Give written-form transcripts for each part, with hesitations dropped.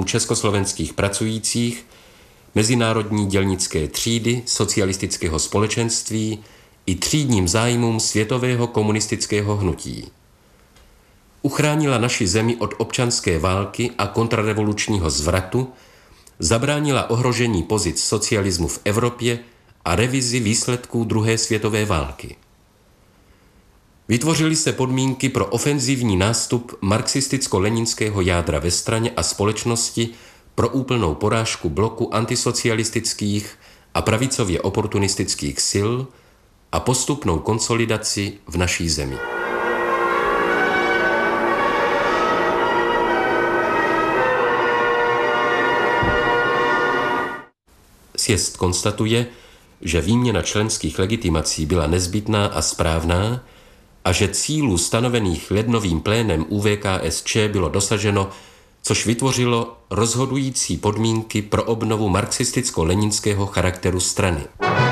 československých pracujících, mezinárodní dělnické třídy, socialistického společenství i třídním zájmům světového komunistického hnutí. Uchránila naši zemi od občanské války a kontrarevolučního zvratu, zabránila ohrožení pozic socialismu v Evropě a revizi výsledků druhé světové války. Vytvořily se podmínky pro ofenzivní nástup marxisticko-leninského jádra ve straně a společnosti pro úplnou porážku bloku antisocialistických a pravicově oportunistických sil a postupnou konsolidaci v naší zemi. Sjezd konstatuje, že výměna členských legitimací byla nezbytná a správná a že cílů stanovených lednovým plénem ÚVKSČ bylo dosaženo, což vytvořilo rozhodující podmínky pro obnovu marxisticko-leninského charakteru strany.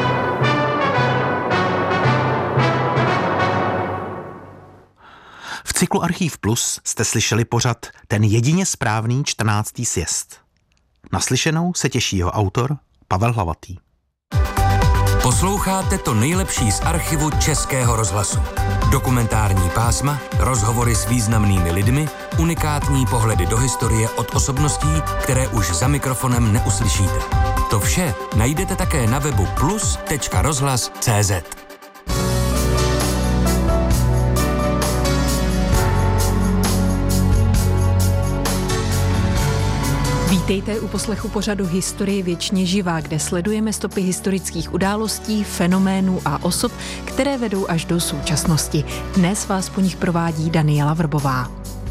V cyklu Archív Plus jste slyšeli pořad Ten jedině správný 14. sjezd. Naslyšenou se těší jeho autor Pavel Hlavatý. Posloucháte to nejlepší z archivu Českého rozhlasu. Dokumentární pásma, rozhovory s významnými lidmi, unikátní pohledy do historie od osobností, které už za mikrofonem neuslyšíte. To vše najdete také na webu plus.rozhlas.cz. Vítejte u poslechu pořadu Historie věčně živá, kde sledujeme stopy historických událostí, fenoménů a osob, které vedou až do současnosti. Dnes vás po nich provádí Daniela Vrbová.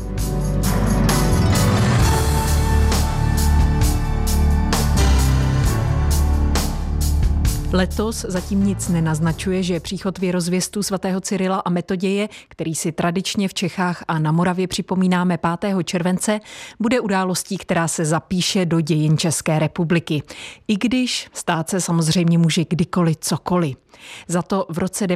Letos zatím nic nenaznačuje, že příchod věrozvěstů svatého Cyrila a Metoděje, který si tradičně v Čechách a na Moravě připomínáme 5. července, bude událostí, která se zapíše do dějin České republiky. I když stát se samozřejmě může kdykoliv cokoliv. Za to v roce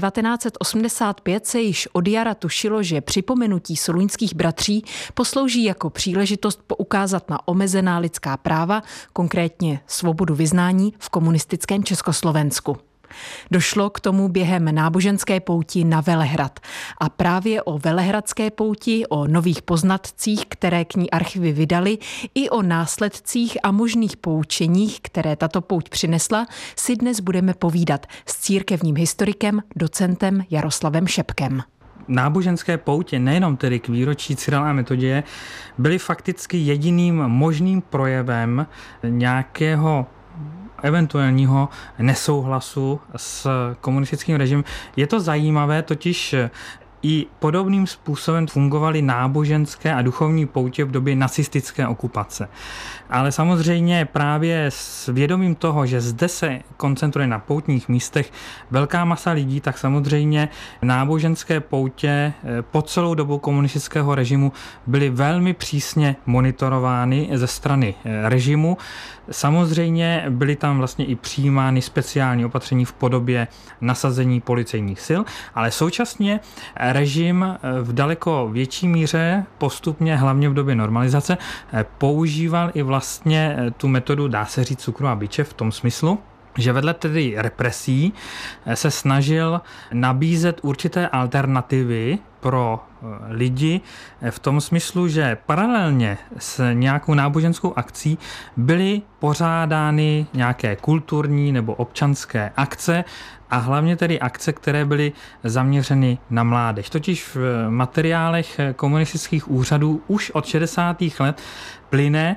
1985 se již od jara tušilo, že připomenutí soluňských bratří poslouží jako příležitost poukázat na omezená lidská práva, konkrétně svobodu vyznání v komunistickém Československu. Došlo k tomu během náboženské pouti na Velehrad. A právě o velehradské pouti, o nových poznatcích, které k ní archivy vydaly, i o následcích a možných poučeních, které tato pouť přinesla, si dnes budeme povídat s církevním historikem, docentem Jaroslavem Šepkem. Náboženské poutě, nejenom tedy k výročí Cyrila a Metoděje, byly fakticky jediným možným projevem nějakého eventuálního nesouhlasu s komunistickým režimem. Je to zajímavé, totiž i podobným způsobem fungovaly náboženské a duchovní poutě v době nacistické okupace. Ale samozřejmě právě s vědomím toho, že zde se koncentruje na poutních místech velká masa lidí, tak samozřejmě náboženské poutě po celou dobu komunistického režimu byly velmi přísně monitorovány ze strany režimu. Samozřejmě byly tam vlastně i přijímány speciální opatření v podobě nasazení policejních sil, ale současně režim v daleko větší míře postupně, hlavně v době normalizace, používal i vlastně tu metodu, dá se říct, cukru a biče v tom smyslu, že vedle tedy represí se snažil nabízet určité alternativy pro lidi v tom smyslu, že paralelně s nějakou náboženskou akcí byly pořádány nějaké kulturní nebo občanské akce a hlavně tedy akce, které byly zaměřeny na mládež. Totiž v materiálech komunistických úřadů už od 60. let plyne,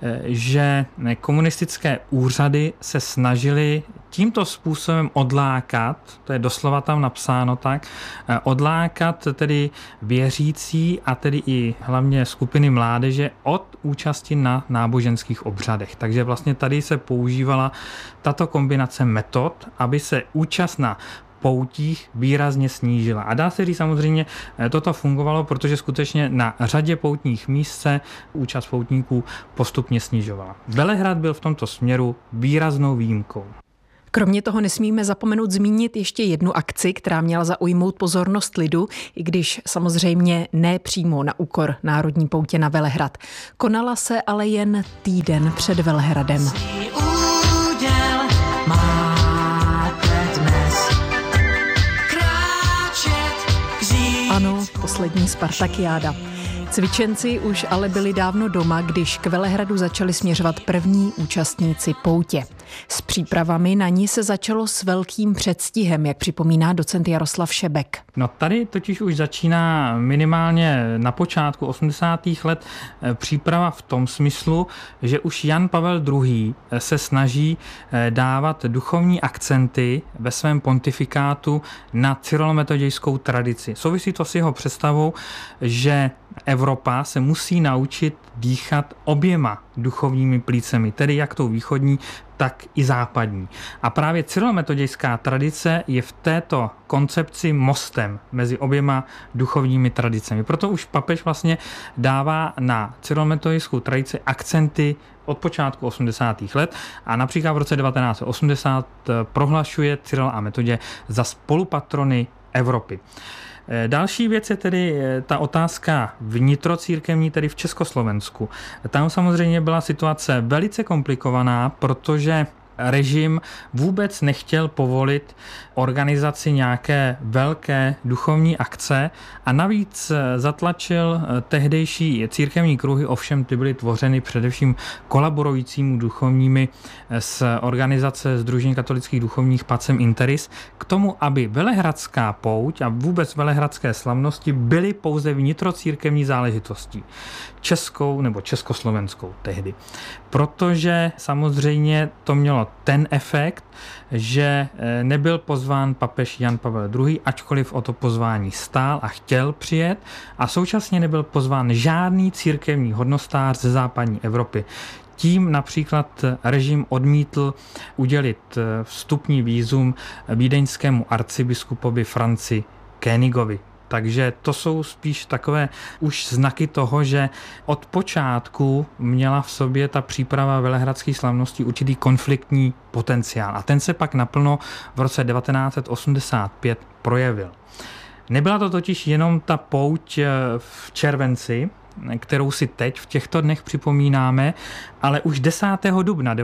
že komunistické úřady se snažily tímto způsobem odlákat, to je doslova tam napsáno tak, odlákat tedy věřící a tedy i hlavně skupiny mládeže od účasti na náboženských obřadech. Takže vlastně tady se používala tato kombinace metod, aby se účast na poutích výrazně snížila. A dá se říct samozřejmě, toto fungovalo, protože skutečně na řadě poutních míst se účast poutníků postupně snižovala. Velehrad byl v tomto směru výraznou výjimkou. Kromě toho nesmíme zapomenout zmínit ještě jednu akci, která měla zaujmout pozornost lidu, i když samozřejmě ne přímo na úkor Národní poutě na Velehrad. Konala se ale jen týden před Velehradem. Ano, poslední spartakiáda. Cvičenci už ale byli dávno doma, když k Velehradu začali směřovat první účastníci poutě. S přípravami na ní se začalo s velkým předstihem, jak připomíná docent Jaroslav Šebek. No tady totiž už začíná minimálně na počátku 80. let příprava v tom smyslu, že už Jan Pavel II. Se snaží dávat duchovní akcenty ve svém pontifikátu na cyrilometodějskou tradici. Souvisí to s jeho představou, že Evropa se musí naučit dýchat oběma duchovními plícemi, tedy jak tou východní, tak i západní. A právě cyrilometodějská tradice je v této koncepci mostem mezi oběma duchovními tradicemi. Proto už papež vlastně dává na cyrilometodějskou tradici akcenty od počátku 80. let a například v roce 1980 prohlašuje Cyrila a Metodě za spolupatrony Evropy. Další věc je tedy ta otázka vnitrocírkevní, tedy v Československu. Tam samozřejmě byla situace velice komplikovaná, protože režim vůbec nechtěl povolit organizaci nějaké velké duchovní akce a navíc zatlačil tehdejší církevní kruhy, ovšem ty byly tvořeny především kolaborujícími duchovními z organizace Sdružení katolických duchovních Pacem Interis k tomu, aby velehradská pouť a vůbec velehradské slavnosti byly pouze vnitrocírkevní záležitostí. Českou nebo československou tehdy. Protože samozřejmě to mělo ten efekt, že nebyl pozván papež Jan Pavel II., ačkoliv o to pozvání stál a chtěl přijet, a současně nebyl pozván žádný církevní hodnostář ze západní Evropy. Tím například režim odmítl udělit vstupní vízum vídeňskému arcibiskupovi Franci Koenigovi. Takže to jsou spíš takové už znaky toho, že od počátku měla v sobě ta příprava velehradských slavností určitý konfliktní potenciál. A ten se pak naplno v roce 1985 projevil. Nebyla to totiž jenom ta pouť v červenci, kterou si teď v těchto dnech připomínáme, ale už 10. dubna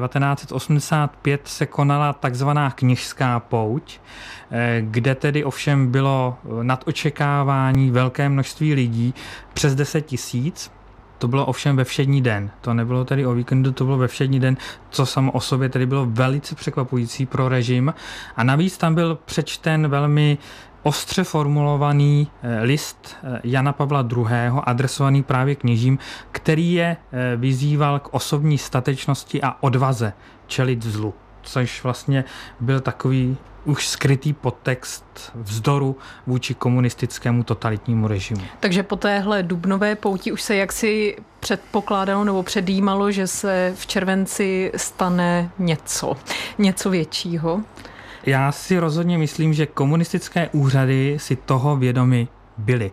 1985 se konala takzvaná kněžská pouť, kde tedy ovšem bylo nad očekávání velké množství lidí, přes 10 000. To bylo ovšem ve všední den. To nebylo tedy o víkendu, to bylo ve všední den, co samo o sobě tedy bylo velice překvapující pro režim. A navíc tam byl přečten velmi ostře formulovaný list Jana Pavla II. Adresovaný právě kněžím, který je vyzýval k osobní statečnosti a odvaze čelit zlu. Což vlastně byl takový už skrytý podtext vzdoru vůči komunistickému totalitnímu režimu. Takže po téhle dubnové pouti už se jaksi předpokládalo nebo předjímalo, že se v červenci stane něco většího? Já si rozhodně myslím, že komunistické úřady si toho vědomi byly.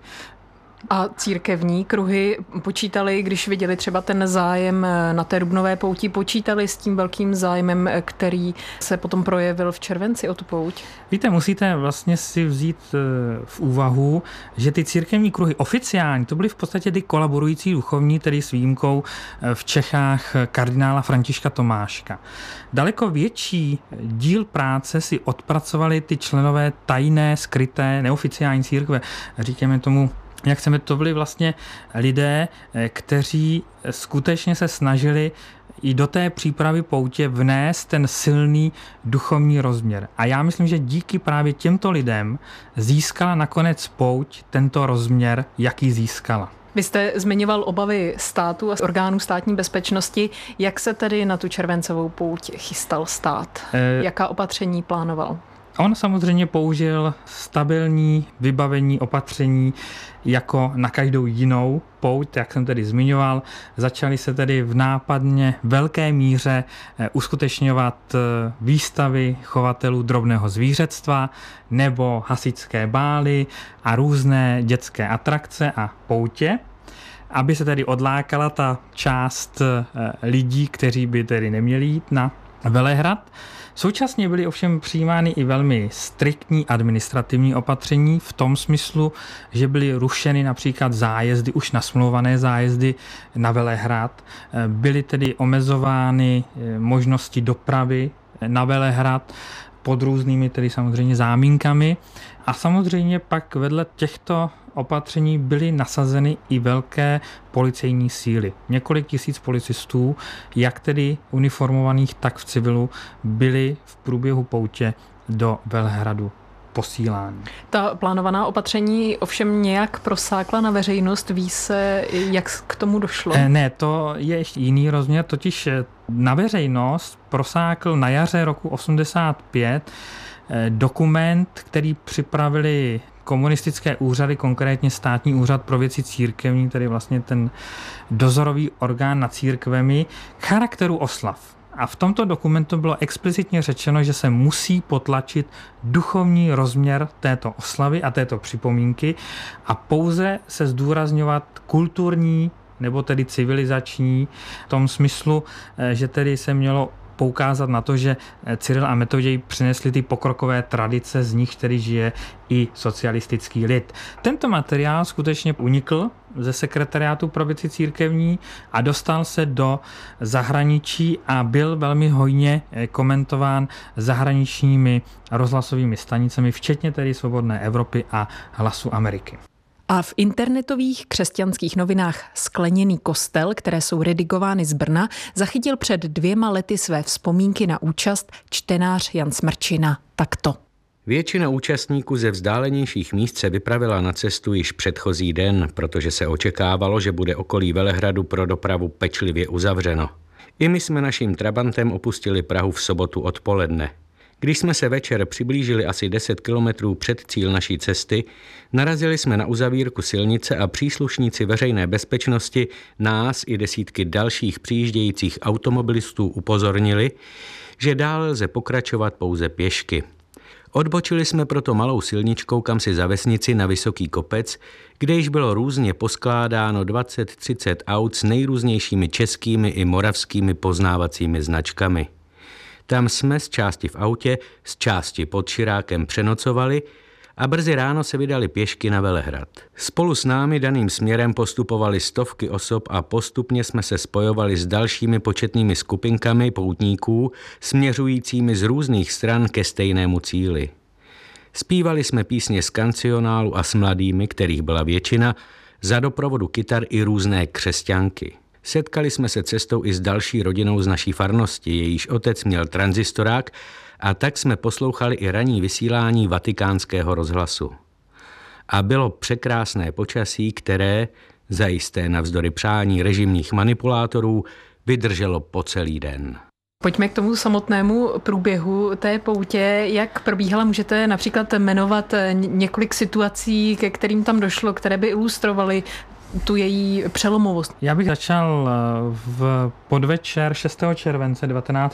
A církevní kruhy počítali, když viděli třeba ten zájem na té dubnové pouti, počítali s tím velkým zájmem, který se potom projevil v červenci o tu pouť? Víte, musíte vlastně si vzít v úvahu, že ty církevní kruhy oficiální, to byly v podstatě ty kolaborující duchovní, tedy s výjimkou v Čechách kardinála Františka Tomáška. Daleko větší díl práce si odpracovali ty členové tajné, skryté, neoficiální církve. Říkáme tomu, jak chceme, to byli vlastně lidé, kteří skutečně se snažili i do té přípravy poutě vnést ten silný duchovní rozměr. A já myslím, že díky právě těmto lidem získala nakonec pouť tento rozměr, jaký získala. Vy jste zmiňoval obavy státu a orgánů státní bezpečnosti. Jak se tedy na tu červencovou pouť chystal stát? Jaká opatření plánoval? On samozřejmě použil stabilní vybavení opatření jako na každou jinou pouť, jak jsem tedy zmiňoval. Začaly se tedy v nápadně velké míře uskutečňovat výstavy chovatelů drobného zvířectva nebo hasičské bály a různé dětské atrakce a poutě, aby se tedy odlákala ta část lidí, kteří by tedy neměli jít na Velehrad. Současně byly ovšem přijímány i velmi striktní administrativní opatření v tom smyslu, že byly rušeny například zájezdy, už nasmlouvané zájezdy na Velehrad. Byly tedy omezovány možnosti dopravy na Velehrad pod různými tedy samozřejmě záminkami. A samozřejmě pak vedle těchto opatření byly nasazeny i velké policejní síly. Několik tisíc policistů, jak tedy uniformovaných, tak v civilu, byli v průběhu poutě do Velehradu posílány. Ta plánovaná opatření ovšem nějak prosákla na veřejnost. Ví se, jak k tomu došlo? Ne, to je ještě jiný rozměr, totiž na veřejnost prosákl na jaře roku 1985 dokument, který připravili komunistické úřady, konkrétně Státní úřad pro věci církevní, tedy vlastně ten dozorový orgán nad církvemi, k charakteru oslav. A v tomto dokumentu bylo explicitně řečeno, že se musí potlačit duchovní rozměr této oslavy a této připomínky a pouze se zdůrazňovat kulturní nebo tedy civilizační v tom smyslu, že tedy se mělo poukázat na to, že Cyril a Metoděj přinesli ty pokrokové tradice, z nich tedy žije i socialistický lid. Tento materiál skutečně unikl ze sekretariátu pro věci církevní a dostal se do zahraničí a byl velmi hojně komentován zahraničními rozhlasovými stanicemi, včetně tedy Svobodné Evropy a Hlasu Ameriky. A v internetových křesťanských novinách Skleněný kostel, které jsou redigovány z Brna, zachytil před 2 lety své vzpomínky na účast čtenář Jan Smrčina takto. Většina účastníků ze vzdálenějších míst se vypravila na cestu již předchozí den, protože se očekávalo, že bude okolí Velehradu pro dopravu pečlivě uzavřeno. I my jsme naším trabantem opustili Prahu v sobotu odpoledne. Když jsme se večer přiblížili asi 10 kilometrů před cíl naší cesty, narazili jsme na uzavírku silnice a příslušníci veřejné bezpečnosti nás i desítky dalších přijíždějících automobilistů upozornili, že dál lze pokračovat pouze pěšky. Odbočili jsme proto malou silničkou kamsi za vesnici na vysoký kopec, kde již bylo různě poskládáno 20-30 aut s nejrůznějšími českými i moravskými poznávacími značkami. Tam jsme z části v autě, z části pod Širákem přenocovali a brzy ráno se vydali pěšky na Velehrad. Spolu s námi daným směrem postupovali stovky osob a postupně jsme se spojovali s dalšími početnými skupinkami poutníků, směřujícími z různých stran ke stejnému cíli. Zpívali jsme písně z kancionálu a s mladými, kterých byla většina, za doprovodu kytar i různé křesťanky. Setkali jsme se cestou i s další rodinou z naší farnosti, jejíž otec měl tranzistorák, a tak jsme poslouchali i ranní vysílání Vatikánského rozhlasu. A bylo překrásné počasí, které, zajisté navzdory přání režimních manipulátorů, vydrželo po celý den. Pojďme k tomu samotnému průběhu té poutě. Jak probíhala? Můžete například jmenovat několik situací, ke kterým tam došlo, které by ilustrovaly tu její přelomovost? Já bych začal v podvečer 6. července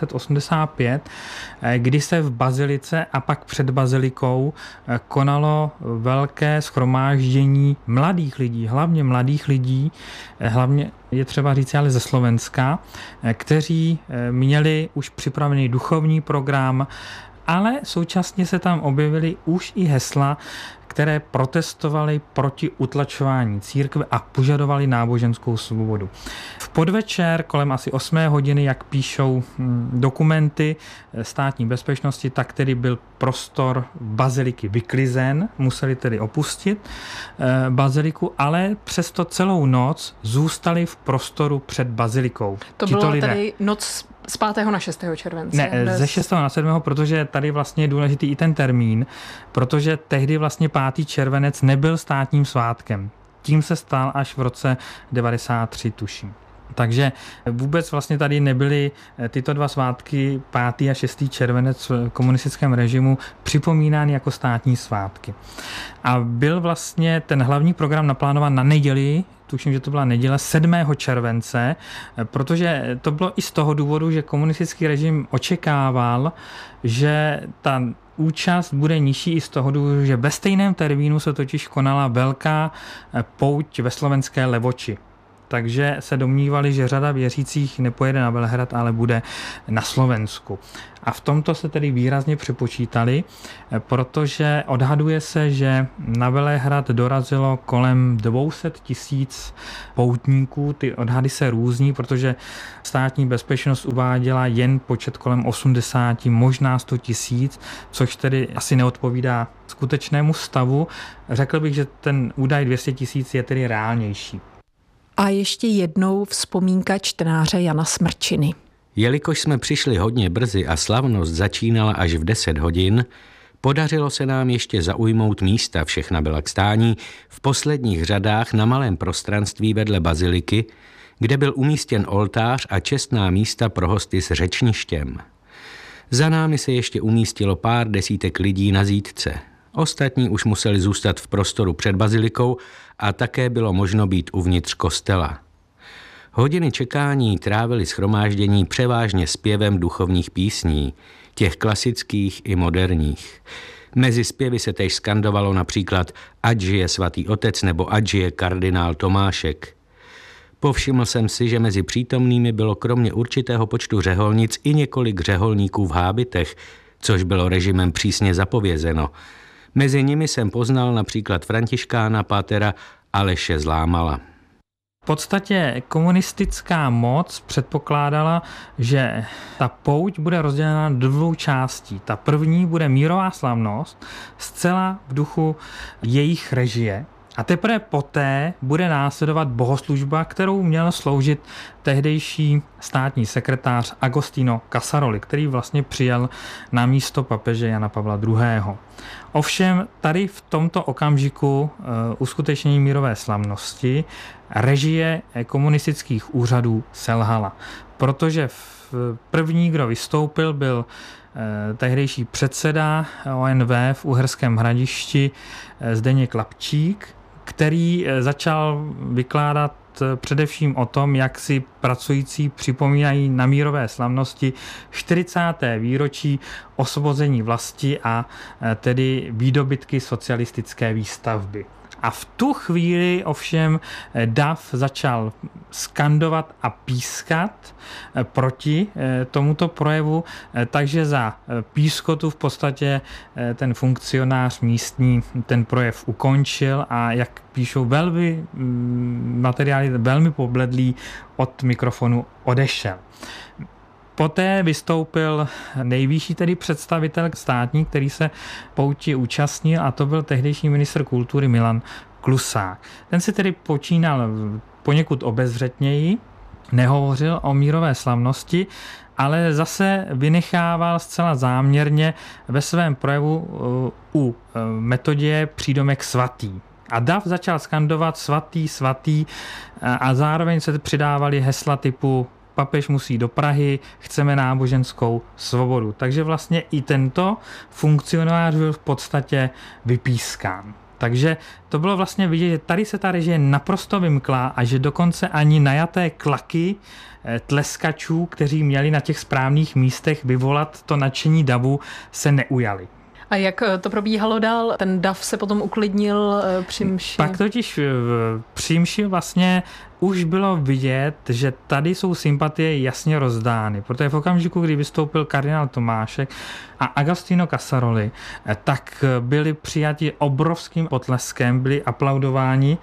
1985, kdy se v bazilice a pak před bazilikou konalo velké shromáždění mladých lidí, hlavně mladých lidí, hlavně je třeba říct ale ze Slovenska, kteří měli už připravený duchovní program, ale současně se tam objevily už i hesla, které protestovaly proti utlačování církve a požadovali náboženskou svobodu. V podvečer kolem asi 8 hodiny, jak píšou dokumenty státní bezpečnosti, tak tedy byl prostor baziliky vyklizen, museli tedy opustit baziliku, ale přesto celou noc zůstali v prostoru před bazilikou. To bylo tedy noc z 5. na 6. července? Ne, ze 6. na 7., protože tady vlastně je důležitý i ten termín, protože tehdy vlastně 5. červenec nebyl státním svátkem. Tím se stal až v roce 93, tuším. Takže vůbec vlastně tady nebyly tyto 2 svátky, 5. a 6. červenec v komunistickém režimu, připomínány jako státní svátky. A byl vlastně ten hlavní program naplánován na neděli, tuším, že to byla neděle 7. července, protože to bylo i z toho důvodu, že komunistický režim očekával, že ta účast bude nižší i z toho důvodu, že ve stejném termínu se totiž konala velká pouť ve slovenské Levoči. takže se domnívali, že řada věřících nepojede na Velehrad, ale bude na Slovensku. A v tomto se tedy výrazně přepočítali, protože odhaduje se, že na Velehrad dorazilo kolem 200 000 poutníků. Ty odhady se různí, protože státní bezpečnost uváděla jen počet kolem 80, možná 100 000, což tedy asi neodpovídá skutečnému stavu. Řekl bych, že ten údaj 200 000 je tedy reálnější. A ještě jednou vzpomínka čtenáře Jana Smrčiny. Jelikož jsme přišli hodně brzy a slavnost začínala až v 10 hodin, podařilo se nám ještě zaujmout místa, všechna byla k stání, v posledních řadách na malém prostranství vedle baziliky, kde byl umístěn oltář a čestná místa pro hosty s řečništěm. Za námi se ještě umístilo pár desítek lidí na zítce. Ostatní už museli zůstat v prostoru před bazilikou a také bylo možno být uvnitř kostela. Hodiny čekání trávili shromáždění převážně zpěvem duchovních písní, těch klasických i moderních. Mezi zpěvy se též skandovalo například Ať žije svatý otec nebo Ať žije kardinál Tomášek. Povšiml jsem si, že mezi přítomnými bylo kromě určitého počtu řeholnic i několik řeholníků v hábitech, což bylo režimem přísně zapovězeno. Mezi nimi jsem poznal například františkána pátera Aleše Zlámala. V podstatě komunistická moc předpokládala, že ta pouť bude rozdělena do 2 částí. Ta první bude mírová slavnost, zcela v duchu jejich režie. A teprve poté bude následovat bohoslužba, kterou měl sloužit tehdejší státní sekretář Agostino Casaroli, který vlastně přijal na místo papeže Jana Pavla II. Ovšem tady v tomto okamžiku uskutečnění mírové slavnosti režie komunistických úřadů selhala, protože první, kdo vystoupil, byl tehdejší předseda ONV v Uherském Hradišti Zdeněk Lapčík, který začal vykládat především o tom, jak si pracující připomínají na mírové slavnosti 40. výročí osvobození vlasti a tedy výdobytky socialistické výstavby. A v tu chvíli ovšem dav začal skandovat a pískat proti tomuto projevu, takže za pískotu v podstatě ten funkcionář místní ten projev ukončil a jak píšou materiály velmi pobledlý od mikrofonu odešel. Poté vystoupil nejvyšší tedy představitel státní, který se pouti účastnil, a to byl tehdejší ministr kultury Milan Klusák. Ten si tedy počínal poněkud obezřetněji, nehovořil o mírové slavnosti, ale zase vynechával zcela záměrně ve svém projevu u Metoděje přídomek svatý. A dav začal skandovat svatý, svatý a zároveň se přidávaly hesla typu papež musí do Prahy, chceme náboženskou svobodu. Takže vlastně i tento funkcionář byl v podstatě vypískán. Takže to bylo vlastně vidět, že tady se ta režie naprosto vymkla a že dokonce ani najaté klaky tleskačů, kteří měli na těch správných místech vyvolat to nadšení davu, se neujali. A jak to probíhalo dál? Ten dav se potom uklidnil při mši? Pak totiž při mši vlastně už bylo vidět, že tady jsou sympatie jasně rozdány, protože v okamžiku, kdy vystoupil kardinál Tomášek a Agostino Casaroli, tak byli přijati obrovským potleskem, byli aplaudováni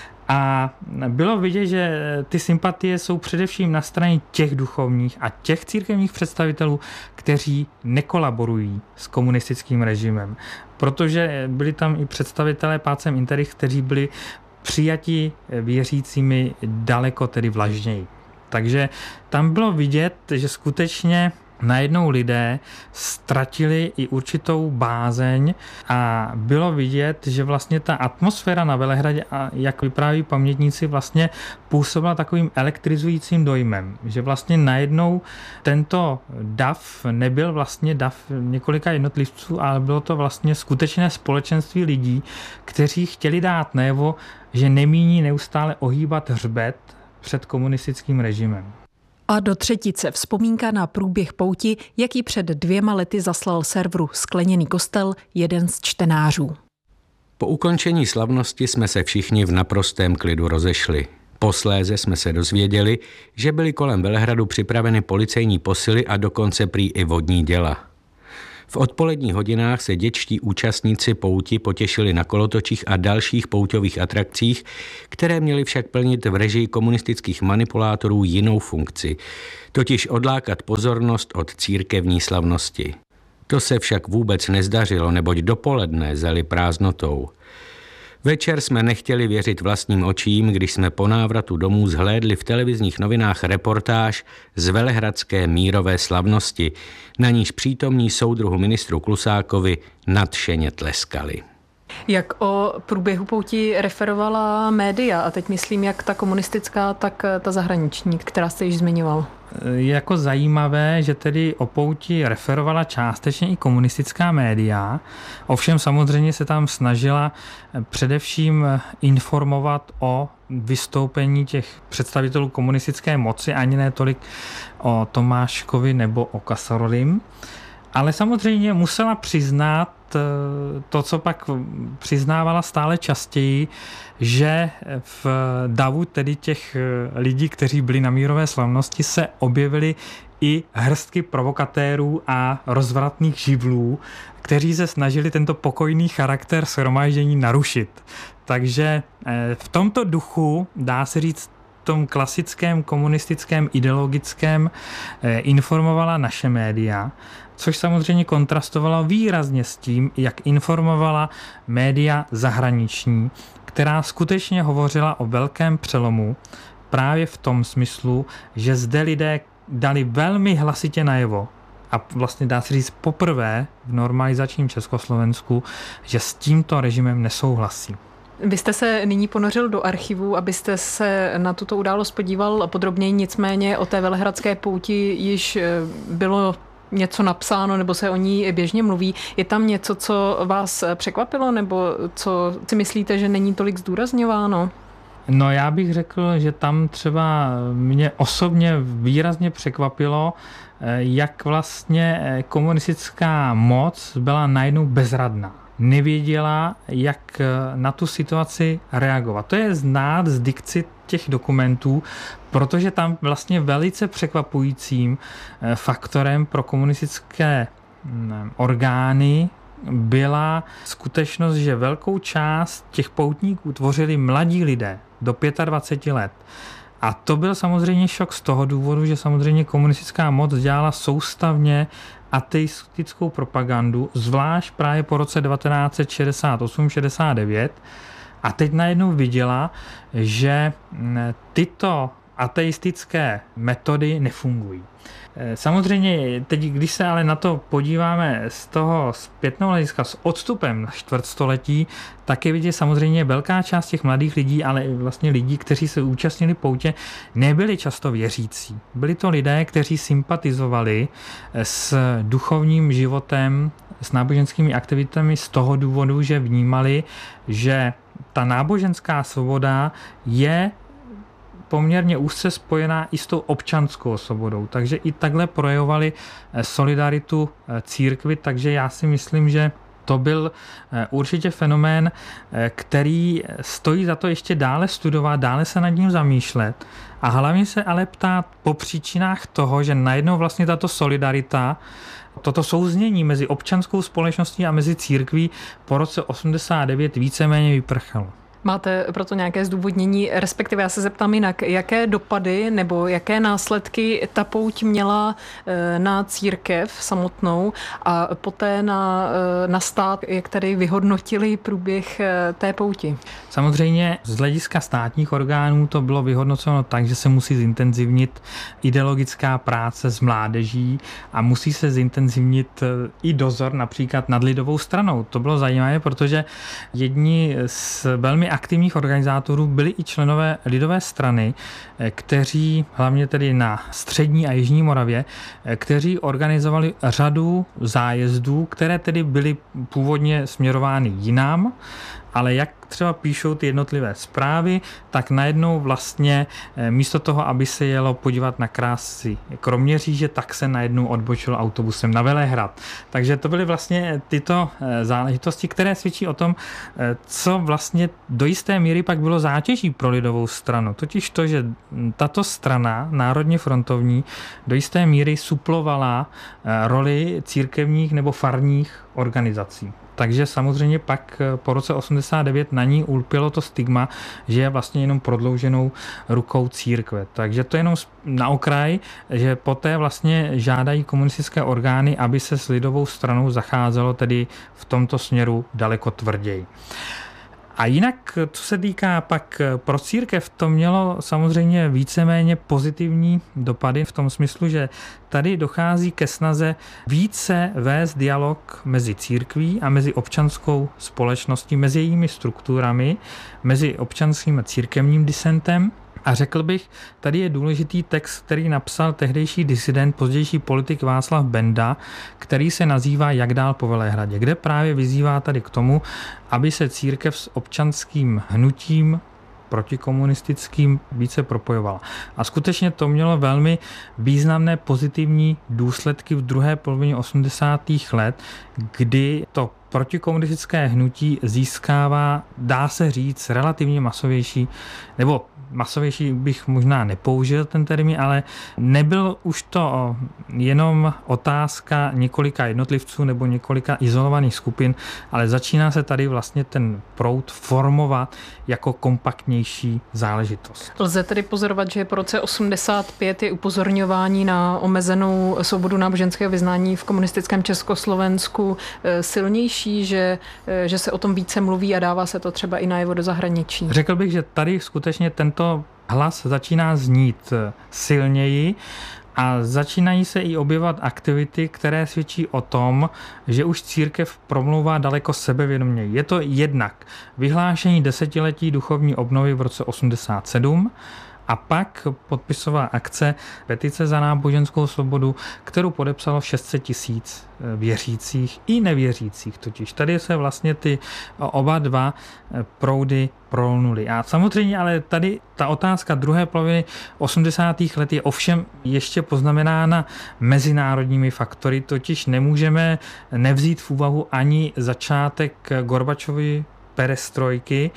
a bylo vidět, že ty sympatie jsou především na straně těch duchovních a těch církevních představitelů, kteří nekolaborují s komunistickým režimem. Protože byli tam i představitelé Pacem Interich, kteří byli přijati věřícími daleko tedy vlažněji. Takže tam bylo vidět, že skutečně najednou lidé ztratili i určitou bázeň a bylo vidět, že vlastně ta atmosféra na Velehradě, a jak vypráví pamětníci, vlastně působila takovým elektrizujícím dojmem, že vlastně najednou tento dav nebyl vlastně dav několika jednotlivců, ale bylo to vlastně skutečné společenství lidí, kteří chtěli dát najevo, že nemíní neustále ohýbat hřbet před komunistickým režimem. A do třetice vzpomínka na průběh pouti, jaký před 2 lety zaslal serveru Skleněný kostel jeden z čtenářů. Po ukončení slavnosti jsme se všichni v naprostém klidu rozešli. Posléze jsme se dozvěděli, že byly kolem Velehradu připraveny policejní posily a dokonce prý i vodní děla. V odpoledních hodinách se dětští účastníci pouti potěšili na kolotočích a dalších pouťových atrakcích, které měly však plnit v režii komunistických manipulátorů jinou funkci, totiž odlákat pozornost od církevní slavnosti. To se však vůbec nezdařilo, neboť dopoledne zali prázdnotou. Večer jsme nechtěli věřit vlastním očím, když jsme po návratu domů zhlédli v televizních novinách reportáž z velehradské mírové slavnosti, na níž přítomní soudruhu ministru Klusákovi nadšeně tleskali. Jak o průběhu pouti referovala média, a teď myslím jak ta komunistická, tak ta zahraniční, která jste již zmiňoval? Je jako zajímavé, že tedy o pouti referovala částečně i komunistická média, ovšem samozřejmě se tam snažila především informovat o vystoupení těch představitelů komunistické moci, ani ne tolik o Tomáškovi nebo o Kasarolim, ale samozřejmě musela přiznat to, co pak přiznávala stále častěji, že v davu tedy těch lidí, kteří byli na mírové slavnosti, se objevily i hrstky provokatérů a rozvratných živlů, kteří se snažili tento pokojný charakter shromáždění narušit. Takže v tomto duchu, dá se říct, tom klasickém komunistickém ideologickém informovala naše média, což samozřejmě kontrastovalo výrazně s tím, jak informovala média zahraniční, která skutečně hovořila o velkém přelomu právě v tom smyslu, že zde lidé dali velmi hlasitě najevo, a vlastně dá se říct poprvé v normalizačním Československu, že s tímto režimem nesouhlasí. Vy jste se nyní ponořil do archivu, abyste se na tuto událost podíval podrobněji, nicméně o té velehradské pouti již bylo něco napsáno, nebo se o ní běžně mluví. Je tam něco, co vás překvapilo, nebo co si myslíte, že není tolik zdůrazňováno? No já bych řekl, že tam třeba mě osobně výrazně překvapilo, jak vlastně komunistická moc byla najednou bezradná. Nevěděla, jak na tu situaci reagovat. To je znát z dikci těch dokumentů, protože tam vlastně velice překvapujícím faktorem pro komunistické orgány byla skutečnost, že velkou část těch poutníků tvořili mladí lidé do 25 let. A to byl samozřejmě šok z toho důvodu, že samozřejmě komunistická moc dělala soustavně ateistickou propagandu, zvlášť právě po roce 1968-69, a teď najednou viděla, že tyto ateistické metody nefungují. Samozřejmě teď, když se ale na to podíváme z toho zpětného hlediska s odstupem na čtvrtstoletí, tak je vidět samozřejmě velká část těch mladých lidí, ale i vlastně lidí, kteří se účastnili poutě, nebyli často věřící. Byli to lidé, kteří sympatizovali s duchovním životem, s náboženskými aktivitami z toho důvodu, že vnímali, že ta náboženská svoboda je poměrně úzce spojená i s tou občanskou svobodou. Takže i takhle projevovali solidaritu církvi, takže já si myslím, že to byl určitě fenomén, který stojí za to ještě dále studovat, dále se nad ním zamýšlet a hlavně se ale ptát po příčinách toho, že najednou vlastně tato solidarita, toto souznění mezi občanskou společností a mezi církví po roce 89 víceméně vyprchalo. Máte proto nějaké zdůvodnění, respektive já se zeptám jinak, jaké dopady nebo jaké následky ta pouť měla na církev samotnou a poté na stát, jak tady vyhodnotili průběh té pouti? Samozřejmě z hlediska státních orgánů to bylo vyhodnoceno tak, že se musí zintenzivnit ideologická práce s mládeží a musí se zintenzivnit i dozor například nad lidovou stranou. To bylo zajímavé, protože jedni z velmi aktivních organizátorů byli i členové lidové strany, kteří, hlavně tedy na střední a jižní Moravě, kteří organizovali řadu zájezdů, které tedy byly původně směrovány jinam ale jak třeba píšou ty jednotlivé zprávy, tak najednou vlastně místo toho, aby se jelo podívat na krásy Kroměříže, tak se najednou odbočilo autobusem na Velehrad. Takže to byly vlastně tyto záležitosti, které svědčí o tom, co vlastně do jisté míry pak bylo zátěží pro lidovou stranu. Totiž to, že tato strana, národně frontovní, do jisté míry suplovala roli církevních nebo farních organizací. Takže samozřejmě pak po roce 89 na ní ulpělo to stigma, že je vlastně jenom prodlouženou rukou církve. Takže to je jenom na okraj, že poté vlastně žádají komunistické orgány, aby se s lidovou stranou zacházelo tedy v tomto směru daleko tvrději. A jinak, co se týká pak pro církev, to mělo samozřejmě víceméně pozitivní dopady v tom smyslu, že tady dochází ke snaze více vést dialog mezi církví a mezi občanskou společností, mezi jejími strukturami, mezi občanským a církevním disentem. A řekl bych, tady je důležitý text, který napsal tehdejší disident, pozdější politik Václav Benda, který se nazývá Jak dál po Velehradě, kde právě vyzývá tady k tomu, aby se církev s občanským hnutím protikomunistickým více propojovala. A skutečně to mělo velmi významné pozitivní důsledky v druhé polovině 80. let, kdy to protikomunistické hnutí získává, dá se říct, relativně masovější, nebo masovější bych možná nepoužil ten termín, ale nebyl už to jenom otázka několika jednotlivců nebo několika izolovaných skupin, ale začíná se tady vlastně ten proud formovat jako kompaktnější záležitost. Lze tedy pozorovat, že po roce 85 je upozorňování na omezenou svobodu náboženského vyznání v komunistickém Československu silnější, že se o tom více mluví a dává se to třeba i najevo do zahraničí. Řekl bych, že tady skutečně tento hlas začíná znít silněji a začínají se i objevovat aktivity, které svědčí o tom, že už církev promlouvá daleko sebevědoměji. Je to jednak vyhlášení desetiletí duchovní obnovy v roce 87 a pak podpisová akce Petice za náboženskou svobodu, kterou podepsalo 600 000 věřících i nevěřících. Totiž tady se vlastně ty oba dva proudy prolnuly. A samozřejmě ale tady ta otázka druhé poloviny 80. let je ovšem ještě poznamenána mezinárodními faktory, totiž nemůžeme nevzít v úvahu ani začátek Gorbačovy perestrojky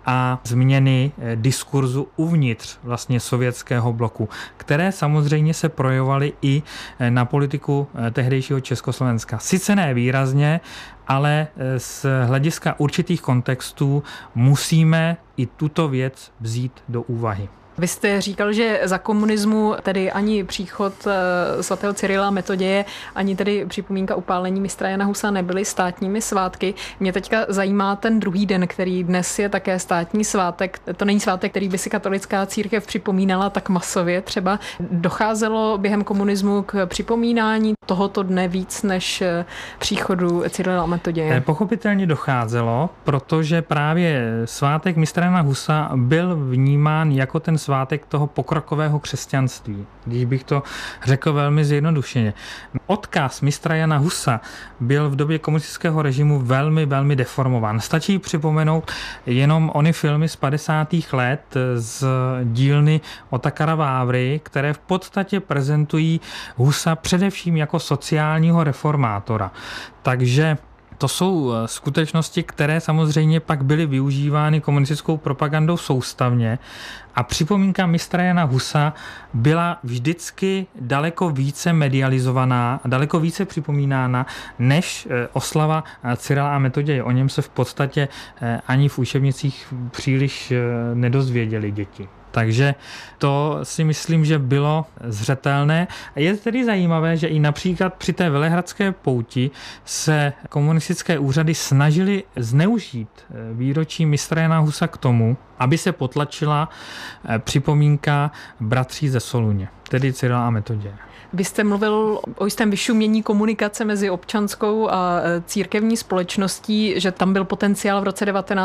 a změny diskurzu uvnitř vlastně sovětského bloku, které samozřejmě se projevovaly i na politiku tehdejšího Československa. Sice ne výrazně, ale z hlediska určitých kontextů musíme i tuto věc vzít do úvahy. Vy jste říkal, že za komunismu tedy ani příchod svatého Cyrila a Metoděje, ani tedy připomínka upálení mistra Jana Husa nebyly státními svátky. Mě teďka zajímá ten druhý den, který dnes je také státní svátek. To není svátek, který by si katolická církev připomínala tak masově. Třeba docházelo během komunismu k připomínání tohoto dne víc než příchodu Cyrila a Metoděje? Pochopitelně docházelo, protože právě svátek mistra Jana Husa byl vnímán jako ten svátek toho pokrokového křesťanství, když bych to řekl velmi zjednodušeně. Odkaz mistra Jana Husa byl v době komunistického režimu velmi, velmi deformován. Stačí připomenout jenom ony filmy z 50. let z dílny Otakara Vávry, které v podstatě prezentují Husa především jako sociálního reformátora. Takže to jsou skutečnosti, které samozřejmě pak byly využívány komunistickou propagandou soustavně a připomínka mistra Jana Husa byla vždycky daleko více medializovaná, daleko více připomínána než oslava Cyrila a Metoděje. O něm se v podstatě ani v učebnicích příliš nedozvěděli děti. Takže to si myslím, že bylo zřetelné. A je tedy zajímavé, že i například při té velehradské pouti se komunistické úřady snažily zneužít výročí mistra Jana Husa k tomu, aby se potlačila připomínka bratří ze Soluně, tedy Cyrila a Metoděje. Vy jste mluvil o jistém vyšumění komunikace mezi občanskou a církevní společností, že tam byl potenciál v roce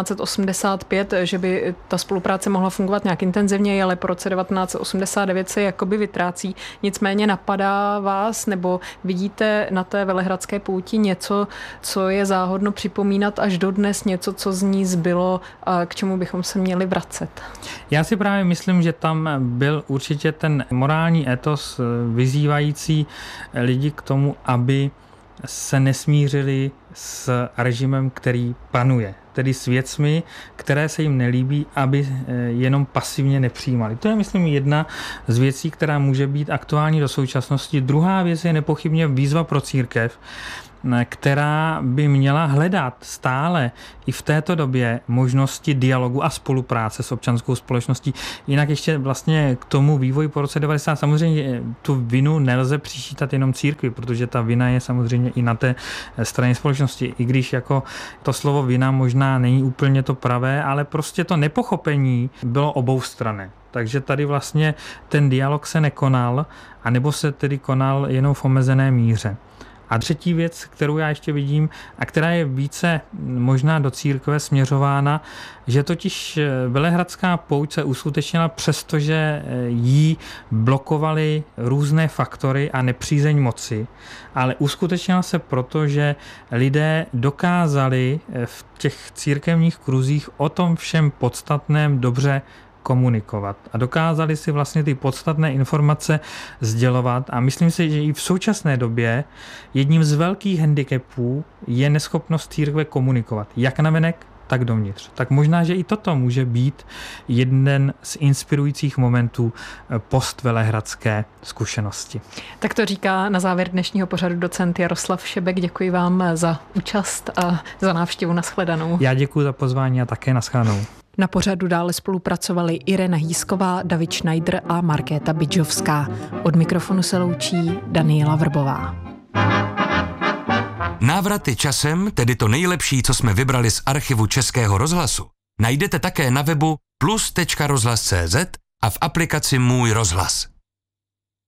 1985, že by ta spolupráce mohla fungovat nějak intenzivněji, ale po roce 1989 se jakoby vytrácí. Nicméně napadá vás, nebo vidíte na té velehradské pouti něco, co je záhodno připomínat až dodnes, něco, co z ní zbylo a k čemu bychom se měli vracet? Já si právě myslím, že tam byl určitě ten morální etos vyzývající lidi k tomu, aby se nesmířili s režimem, který panuje, tedy s věcmi, které se jim nelíbí, aby jenom pasivně nepřijímali. To je, myslím, jedna z věcí, která může být aktuální do současnosti. Druhá věc je nepochybně výzva pro církev, která by měla hledat stále i v této době možnosti dialogu a spolupráce s občanskou společností. Jinak ještě vlastně k tomu vývoji po roce 90 samozřejmě tu vinu nelze přičítat jenom církvi, protože ta vina je samozřejmě i na té straně společnosti. I když jako to slovo vina možná není úplně to pravé, ale prostě to nepochopení bylo oboustranné. Takže tady vlastně ten dialog se nekonal, anebo se tedy konal jenom v omezené míře. A třetí věc, kterou já ještě vidím a která je více možná do církve směřována, že totiž velehradská pouť se uskutečnila přesto, že jí blokovaly různé faktory a nepřízeň moci, ale uskutečnila se proto, že lidé dokázali v těch církevních kruzích o tom všem podstatném dobře komunikovat a dokázali si vlastně ty podstatné informace sdělovat a myslím si, že i v současné době jedním z velkých handicapů je neschopnost církve komunikovat, jak navenek, tak dovnitř. Tak možná, že i toto může být jeden z inspirujících momentů postvelehradské zkušenosti. Tak to říká na závěr dnešního pořadu docent Jaroslav Šebek. Děkuji vám za účast a za návštěvu. Nashledanou. Já děkuji za pozvání a také nashledanou. Na pořadu dále spolupracovali Irena Hýsková, David Schneider a Markéta Bidžovská. Od mikrofonu se loučí Daniela Vrbová. Návraty časem, tedy to nejlepší, co jsme vybrali z archivu Českého rozhlasu, najdete také na webu plus.rozhlas.cz a v aplikaci Můj rozhlas.